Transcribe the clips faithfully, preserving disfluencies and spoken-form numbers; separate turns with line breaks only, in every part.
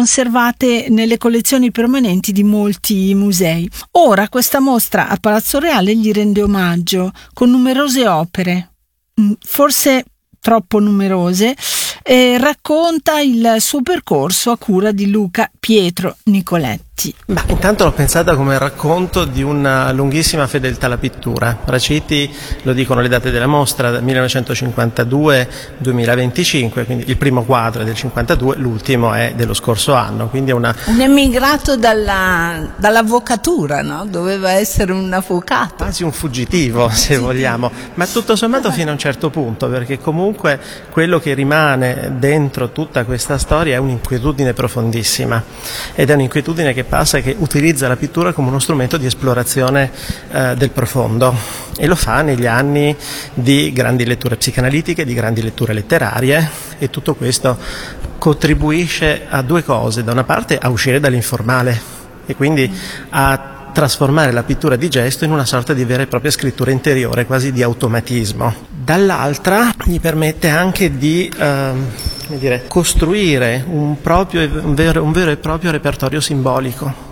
conservate nelle collezioni permanenti di molti musei. Ora questa mostra a Palazzo Reale gli rende omaggio con numerose opere, forse troppo numerose, e racconta il suo percorso a cura di Luca Pietro Nicoletti.
Ma intanto l'ho pensata come racconto di una lunghissima fedeltà alla pittura. Raciti, lo dicono le date della mostra, dal millenovecentocinquantadue duemilaventicinque, quindi il primo quadro è del cinquantadue, l'ultimo è dello scorso anno, quindi è una...
Un emigrato dalla, dall'avvocatura, no? Doveva essere un avvocato.
Quasi un fuggitivo, se fuggitivo. vogliamo, ma tutto sommato fino a un certo punto, perché comunque quello che rimane dentro tutta questa storia è un'inquietudine profondissima, ed è un'inquietudine che passa, che utilizza la pittura come uno strumento di esplorazione eh, del profondo, e lo fa negli anni di grandi letture psicanalitiche, di grandi letture letterarie, e tutto questo contribuisce a due cose: da una parte a uscire dall'informale e quindi a trasformare la pittura di gesto in una sorta di vera e propria scrittura interiore, quasi di automatismo. Dall'altra gli permette anche di eh, come dire, costruire un, proprio, un, vero, un vero e proprio repertorio simbolico.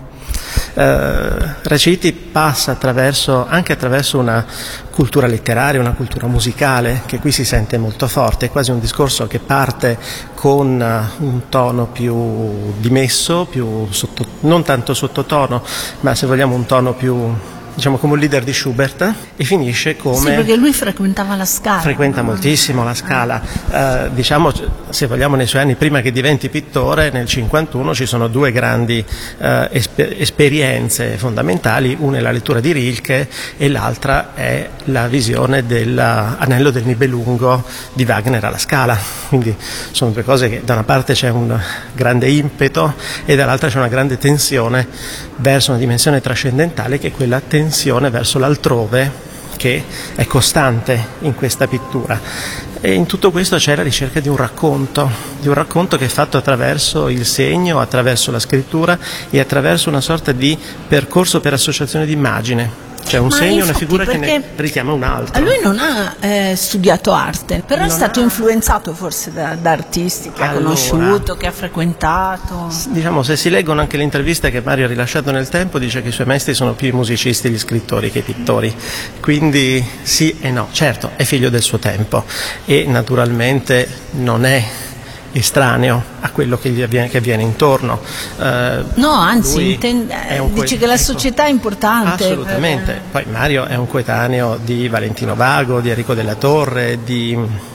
Eh, Raciti passa attraverso, anche attraverso una cultura letteraria, una cultura musicale che qui si sente molto forte. È quasi un discorso che parte con un tono più dimesso, più sotto, non tanto sottotono, ma se vogliamo un tono più, diciamo, come un leader di Schubert, e finisce come...
Sì, perché lui frequentava la Scala.
Frequenta moltissimo la Scala. Eh, diciamo, se vogliamo, nei suoi anni prima che diventi pittore, nel cinquantuno ci sono due grandi eh, esper- esperienze fondamentali: una è la lettura di Rilke e l'altra è la visione dell'Anello del Nibelungo di Wagner alla Scala. Quindi sono due cose che da una parte c'è un grande impeto e dall'altra c'è una grande tensione verso una dimensione trascendentale, che è quella tensione verso l'altrove, che è costante in questa pittura. E in tutto questo c'è la ricerca di un racconto, di un racconto che è fatto attraverso il segno, attraverso la scrittura e attraverso una sorta di percorso per associazione di immagine. C'è un
Ma
segno,
infatti,
una figura che ne richiama un altro.
Lui non ha eh, studiato arte, però non è stato ha... influenzato forse da, da artisti che allora, ha conosciuto, che ha frequentato.
Diciamo, se si leggono anche le interviste che Mario ha rilasciato nel tempo, dice che i suoi maestri sono più i musicisti, gli scrittori che i pittori. Quindi sì e no. Certo, è figlio del suo tempo e naturalmente non è estraneo a quello che gli avviene, che avviene intorno.
Uh, no, anzi, intende, dice che la società è importante.
Assolutamente. Per... Poi Mario è un coetaneo di Valentino Vago, di Enrico della Torre, di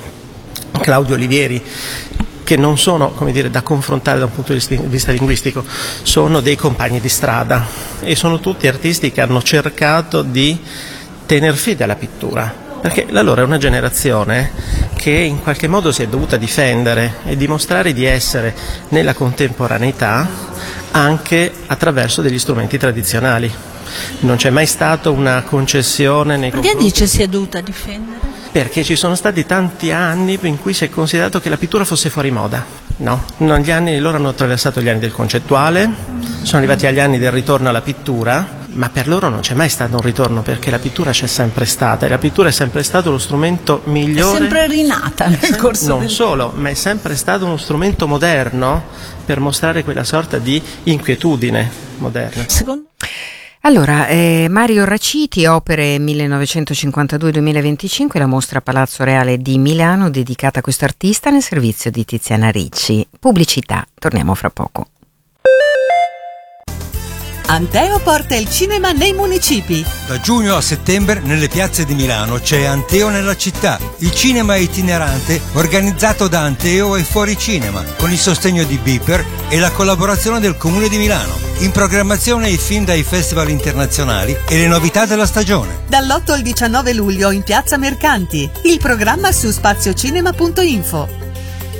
Claudio Olivieri, che non sono, come dire, da confrontare da un punto di vista linguistico, sono dei compagni di strada e sono tutti artisti che hanno cercato di tener fede alla pittura, perché la loro è una generazione che in qualche modo si è dovuta difendere e dimostrare di essere nella contemporaneità anche attraverso degli strumenti tradizionali. Non c'è mai stata una concessione nei
confronti...
Perché
dice si è dovuta difendere?
Perché ci sono stati tanti anni in cui si è considerato che la pittura fosse fuori moda. No, negli anni loro hanno attraversato gli anni del concettuale, sono arrivati agli anni del ritorno alla pittura, ma per loro non c'è mai stato un ritorno, perché la pittura c'è sempre stata e la pittura è sempre stato lo strumento migliore.
È sempre rinata nel corso
Non
del...
solo, ma è sempre stato uno strumento moderno per mostrare quella sorta di inquietudine moderna.
Secondo
Allora, eh, Mario Raciti, opere millenovecentocinquantadue duemilaventicinque, la mostra Palazzo Reale di Milano dedicata a questo artista nel servizio di Tiziana Ricci. Pubblicità, torniamo fra poco.
Anteo porta il cinema nei municipi.
Da giugno a settembre nelle piazze di Milano c'è Anteo nella città, il cinema itinerante organizzato da Anteo e Fuori Cinema, con il sostegno di Beeper e la collaborazione del Comune di Milano. In programmazione i film dai festival internazionali e le novità della stagione.
Dall'otto al diciannove luglio in Piazza Mercanti. Il programma su spaziocinema punto info.